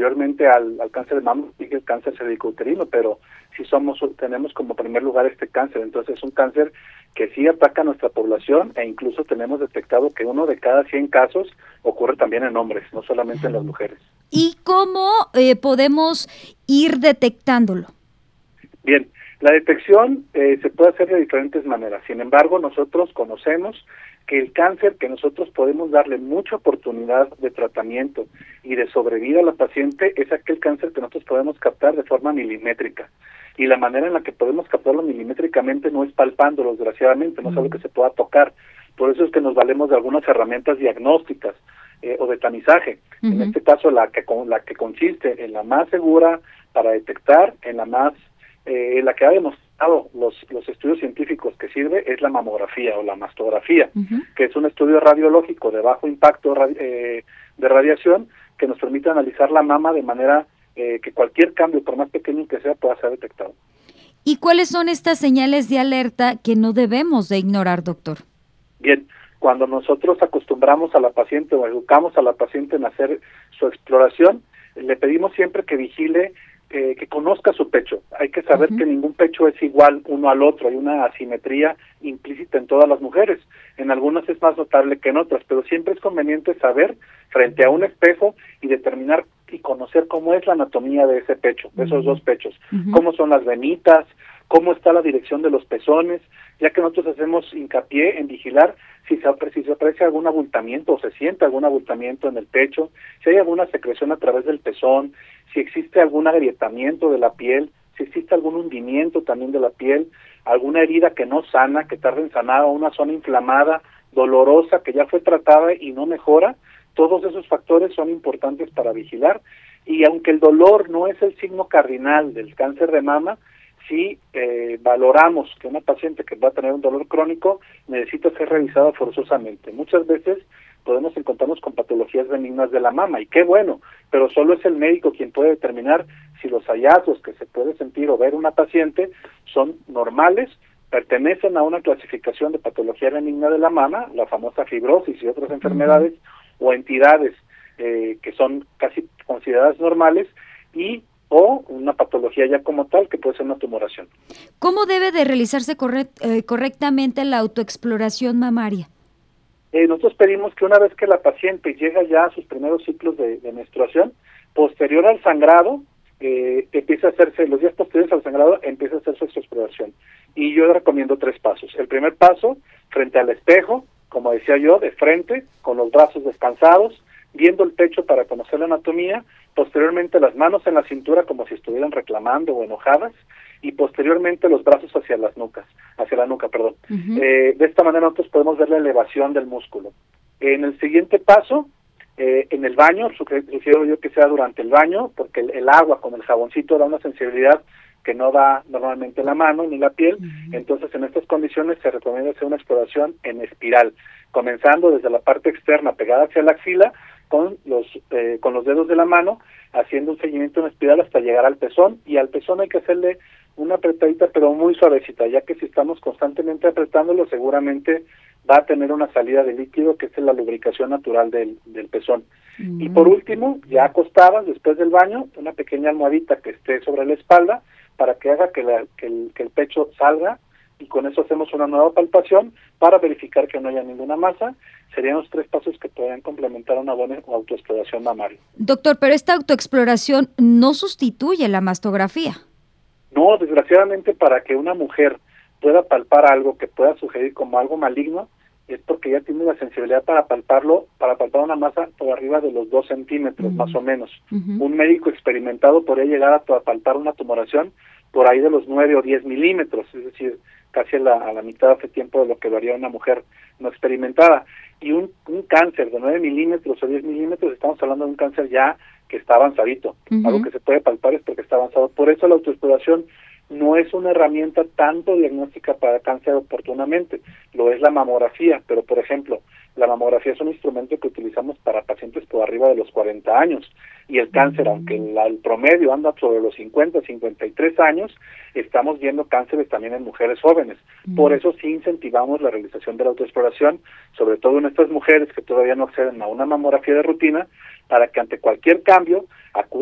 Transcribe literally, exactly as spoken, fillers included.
posteriormente al, al cáncer de mama sigue el cáncer cervicouterino, pero sí somos tenemos como primer lugar este cáncer. Entonces es un cáncer que sí ataca a nuestra población e incluso tenemos detectado que uno de cada cien casos ocurre también en hombres, no solamente en las mujeres. ¿Y cómo eh, podemos ir detectándolo? Bien, la detección eh, se puede hacer de diferentes maneras. Sin embargo, nosotros conocemos que el cáncer, que nosotros podemos darle mucha oportunidad de tratamiento y de sobrevida a la paciente, es aquel cáncer que nosotros podemos captar de forma milimétrica. Y la manera en la que podemos captarlo milimétricamente no es palpándolo, desgraciadamente, no es algo que se pueda tocar. Por eso es que nos valemos de algunas herramientas diagnósticas eh, o de tamizaje. Uh-huh. En este caso, la que, la que consiste en la más segura para detectar, en la más Eh, la que ha demostrado los, los estudios científicos que sirve es la mamografía o la mastografía, uh-huh. que es un estudio radiológico de bajo impacto radi eh, de radiación que nos permite analizar la mama de manera eh, que cualquier cambio, por más pequeño que sea, pueda ser detectado. ¿Y cuáles son estas señales de alerta que no debemos de ignorar, doctor? Bien, cuando nosotros acostumbramos a la paciente o educamos a la paciente en hacer su exploración, le pedimos siempre que vigile Eh, que conozca su pecho. Hay que saber uh-huh. que ningún pecho es igual uno al otro, hay una asimetría implícita en todas las mujeres. En algunas es más notable que en otras, pero siempre es conveniente saber frente a un espejo y determinar y conocer cómo es la anatomía de ese pecho, de esos uh-huh. dos pechos, uh-huh. cómo son las venitas, cómo está la dirección de los pezones, ya que nosotros hacemos hincapié en vigilar si se, si se aprecia algún abultamiento o se siente algún abultamiento en el pecho, si hay alguna secreción a través del pezón, si existe algún agrietamiento de la piel, si existe algún hundimiento también de la piel, alguna herida que no sana, que tarda en sanar, o una zona inflamada, dolorosa, que ya fue tratada y no mejora. Todos esos factores son importantes para vigilar, y aunque el dolor no es el signo cardinal del cáncer de mama, sí eh, valoramos que una paciente que va a tener un dolor crónico necesita ser revisada forzosamente. Muchas veces podemos encontrarnos con patologías benignas de la mama, y qué bueno, pero solo es el médico quien puede determinar si los hallazgos que se puede sentir o ver una paciente son normales, pertenecen a una clasificación de patología benigna de la mama, la famosa fibrosis y otras enfermedades, uh-huh. o entidades eh, que son casi consideradas normales, y o una patología ya como tal, que puede ser una tumoración. ¿Cómo debe de realizarse correct, eh, correctamente la autoexploración mamaria? Eh, nosotros pedimos que una vez que la paciente llega ya a sus primeros ciclos de, de menstruación, posterior al sangrado, eh, empieza a hacerse, los días posteriores al sangrado, empieza a hacerse su exploración. Y yo le recomiendo tres pasos. El primer paso, frente al espejo, como decía yo, de frente, con los brazos descansados, viendo el pecho para conocer la anatomía, posteriormente las manos en la cintura como si estuvieran reclamando o enojadas, y posteriormente los brazos hacia las nucas, hacia la nuca, perdón. Uh-huh. Eh, de esta manera nosotros podemos ver la elevación del músculo. En el siguiente paso, eh, en el baño, sugiero yo que sea durante el baño, porque el, el agua con el jaboncito da una sensibilidad que no da normalmente la mano ni la piel. Uh-huh. Entonces en estas condiciones se recomienda hacer una exploración en espiral, comenzando desde la parte externa pegada hacia la axila, con los eh, con los dedos de la mano, haciendo un seguimiento en espiral hasta llegar al pezón, y al pezón hay que hacerle una apretadita pero muy suavecita, ya que si estamos constantemente apretándolo seguramente va a tener una salida de líquido, que es la lubricación natural del, del pezón. Mm. Y por último, ya acostadas después del baño, una pequeña almohadita que esté sobre la espalda para que haga que, la, que, el, que el pecho salga, y con eso hacemos una nueva palpación para verificar que no haya ninguna masa. Serían los tres pasos que podrían complementar una buena autoexploración mamaria. Doctor, pero esta autoexploración no sustituye la mastografía. No, desgraciadamente, para que una mujer pueda palpar algo que pueda sugerir como algo maligno, es porque ya tiene la sensibilidad para palparlo, para palpar una masa por arriba de los dos centímetros, uh-huh. más o menos. Uh-huh. Un médico experimentado podría llegar a palpar una tumoración por ahí de los nueve o diez milímetros, es decir, casi a la, a la mitad hace tiempo de lo que lo haría una mujer no experimentada. Y un, un cáncer de nueve milímetros o diez milímetros, estamos hablando de un cáncer ya que está avanzadito. Uh-huh. Algo que se puede palpar es porque está avanzado. Por eso la autoexploración no es una herramienta tanto diagnóstica para cáncer oportunamente, lo es la mamografía, pero por ejemplo, la mamografía es un instrumento que utilizamos para pacientes por arriba de los cuarenta años, y el cáncer, aunque el, el promedio anda sobre los cincuenta, cincuenta y tres años, estamos viendo cánceres también en mujeres jóvenes. Por eso sí incentivamos la realización de la autoexploración, sobre todo en estas mujeres que todavía no acceden a una mamografía de rutina, para que ante cualquier cambio acudan